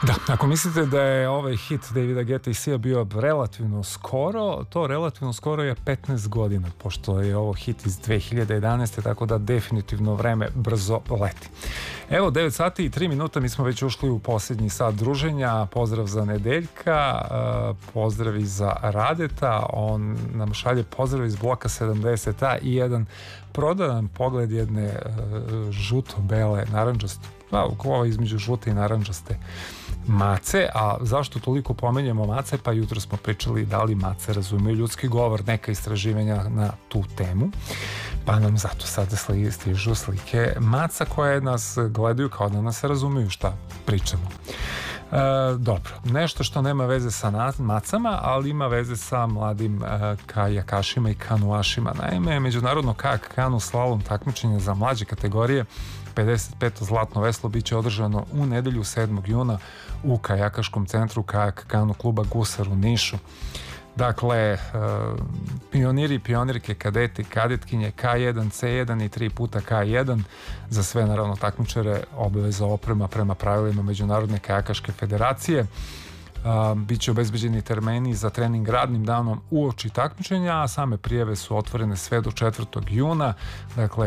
Da, ako mislite da je ovaj hit Davida Guetta i Sia bio relativno skoro, to relativno skoro je 15 godina, pošto je ovo hit iz 2011. Tako da definitivno vreme brzo leti. Evo, 9 sati i 3 minuta, mi smo već ušli u posljednji sat druženja. Pozdrav za Nedeljka, pozdrav i za Radeta, on nam šalje pozdrav iz bloka 70A i jedan prodadan pogled jedne žuto-bele, naranđaste, ovo između žute i naranđaste mace. A zašto toliko pomenjamo mace? Pa jutro smo pričali da li mace razumeju ljudski govor, neka istraživanja na tu temu, pa nam zato sada stižu slike maca koje nas gledaju kao da nas razumeju šta pričamo. Dobro, nešto što nema veze sa macama, ali ima veze sa mladim kajakašima i kanuašima. Naime, međunarodno kajak kanu slalom takmičenje za mlađe kategorije 55. zlatno veslo biće održano u nedelju 7. juna u kajakaškom centru kajak kanu kluba Gusar u Nišu. Dakle, pioniri, pionirke, kadeti, kadetkinje K1, C1 i 3 puta K1, za sve naravno takmičare obaveza oprema prema pravilima Međunarodne kajakaške federacije. Biće obezbeđeni termini za trening radnim danom uoči takmičenja, a same prijave su otvorene sve do 4. juna. Dakle,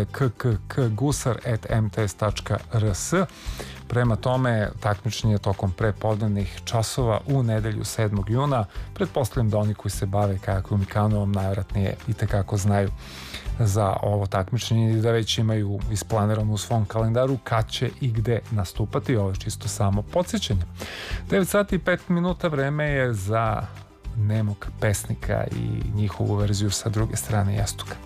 kkgusar@mts.rs. Prema tome, takmičenje tokom prepodnevnih časova u nedelju 7. juna. Pretpostavljam da oni koji se bave kajakom i kanovom najvratnije i tekako znaju za ovo takmičenje i da već imaju isplanirano u svom kalendaru kad će i gde nastupati. Ovo je čisto samo podsjećanje. 9 sati i 5 minuta, vreme je za nemog pesnika i njihovu verziju sa druge strane jastuka.